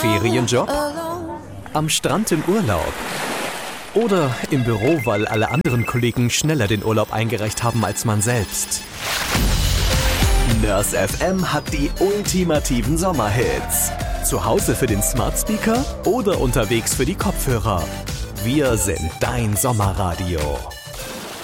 Ferienjob? Am Strand im Urlaub? Oder im Büro, weil alle anderen Kollegen schneller den Urlaub eingereicht haben als man selbst? Nurse FM hat die ultimativen Sommerhits. Zu Hause für den Smart Speaker oder unterwegs für die Kopfhörer. Wir sind dein Sommerradio.